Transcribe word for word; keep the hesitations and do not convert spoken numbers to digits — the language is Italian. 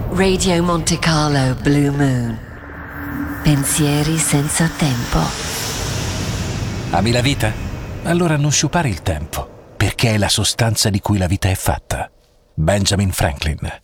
Radio Monte Carlo Blue Moon. Pensieri senza tempo. Ami la vita? Allora non sciupare il tempo, perché è la sostanza di cui la vita è fatta. Benjamin Franklin.